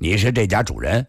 你是这家主人？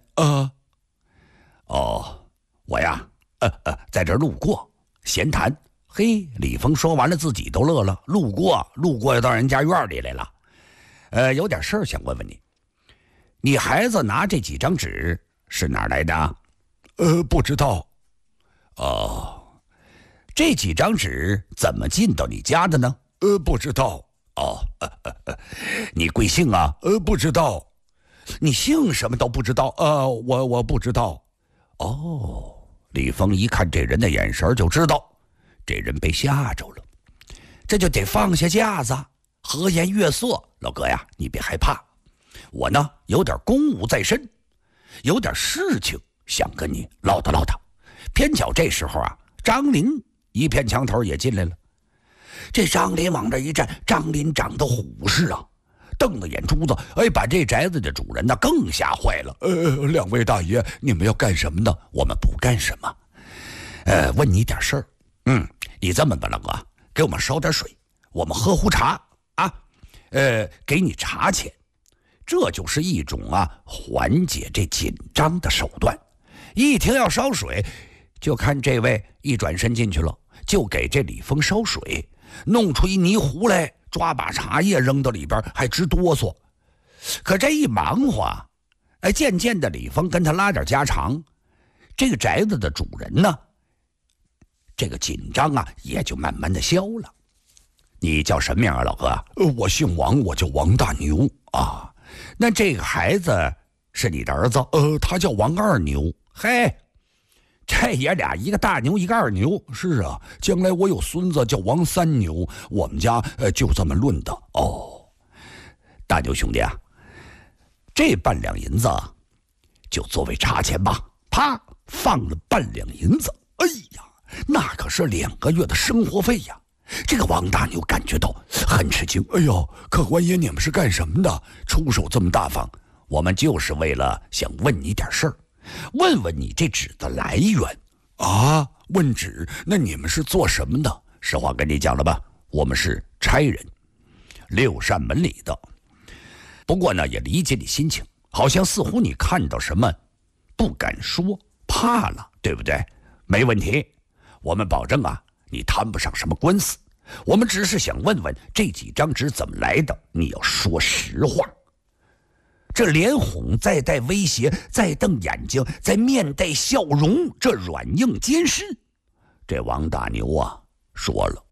哦，我呀，在这儿路过，闲谈。嘿，李峰说完了，自己都乐了。路过要到人家院里来了。有点事儿想问问你，你孩子拿这几张纸是哪儿来的？ 不知道。 哦，这几张纸怎么进到你家的呢？ 不知道。 哦，你贵姓啊？ 不知道。 你姓什么都不知道？ 我不知道。 哦，李峰一看这人的眼神就知道，这人被吓着了，这就得放下架子，和颜悦色。老哥呀，你别害怕，我呢有点公务在身，有点事情想跟你唠叨唠叨。偏巧这时候啊，张林一片墙头也进来了。这张林往这一站，张林长得虎视啊，瞪着眼珠子，把这宅子的主人呢更吓坏了。 两位大爷，你们要干什么呢？ 我们不干什么，问你点事儿。你这么吧，老哥，给我们烧点水，我们喝壶茶啊，给你茶钱，这就是一种缓解这紧张的手段。一听要烧水，就看这位一转身进去了，就给这李峰烧水，弄出一泥壶来，抓把茶叶扔到里边，还直哆嗦。可这一忙活，渐渐的李峰跟他拉点家常，这个宅子的主人呢，这个紧张也就慢慢的消了。你叫什么名啊，老哥？ 我姓王，我叫王大牛啊。那这个孩子是你的儿子？ 他叫王二牛。 嘿，这爷俩一个大牛一个二牛。 是啊，将来我有孙子叫王三牛，我们家就这么论的。 哦，大牛兄弟啊，这半两银子就作为茶钱吧。啪，放了半两银子。 哎呀，那可是2个月的生活费呀！ 这个王大牛感觉到很吃惊。 哎呦，客官爷，你们是干什么的？出手这么大方？ 我们就是为了想问你点事儿，问问你这纸的来源。 啊，问纸？那你们是做什么的？ 实话跟你讲了吧，我们是差人，6扇门里的。不过呢，也理解你心情，好像似乎你看到什么不敢说，怕了，对不对？没问题，我们保证你摊不上什么官司。我们只是想问问这几张纸怎么来的，你要说实话。这连哄再带威胁，再瞪眼睛，再面带笑容，这软硬兼施。这王大牛说了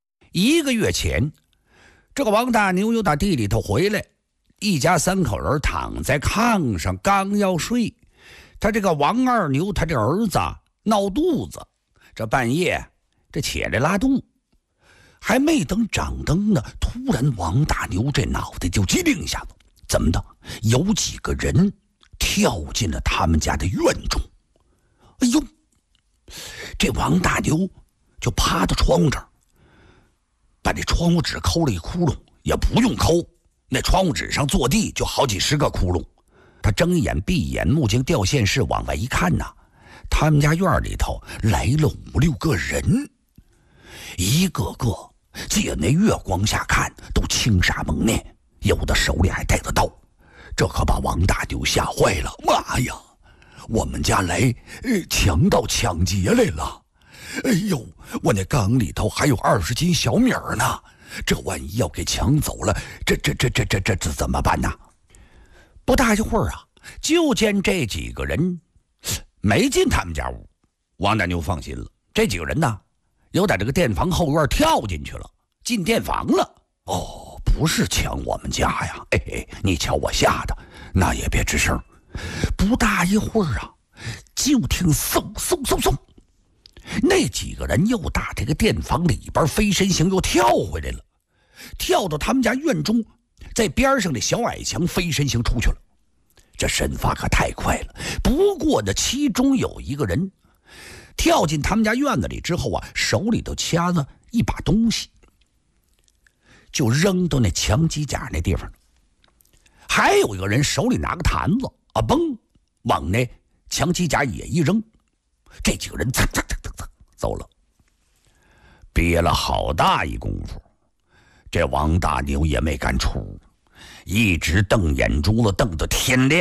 ，1个月前，这个王大牛又打地里头回来，一家3口人躺在炕上，刚要睡，他这个王二牛他这儿子闹肚子，这半夜这起来拉肚，还没等掌灯呢，突然王大牛这脑袋就机灵一下子，怎么的？有几个人跳进了他们家的院中。哎呦，这王大牛就趴到窗户这儿，把这窗户纸抠了一窟窿，也不用抠，那窗户纸上坐地就好几10个窟窿。他睁眼闭眼，目睛掉线式往外一看他们家院里头来了5、6个人，一个个借那月光下看都青纱蒙面，有的手里还带着刀。这可把王大牛吓坏了。妈呀，我们家来强盗抢劫来了！哎呦，我那缸里头还有20斤小米呢，这万一要给抢走了，这怎么办呢？不大一会儿就见这几个人没进他们家屋。王大牛放心了，这几个人有在这个店房后院跳进去了，进店房了。哦，不是抢我们家呀！你瞧我吓的，那也别吱声。不大一会儿就听嗖嗖嗖嗖，那几个人又打这个店房里边飞身形又跳回来了，跳到他们家院中，在边上的小矮墙飞身形出去了。这身法可太快了。不过呢，其中有一个人跳进他们家院子里之后手里头掐着一把东西，就扔到那墙基甲那地方了。还有一个人手里拿个坛子嘣，往那墙基甲也一扔。这几个人噌走了。憋了好大一功夫，这王大牛也没敢出，一直瞪眼珠子瞪到天亮。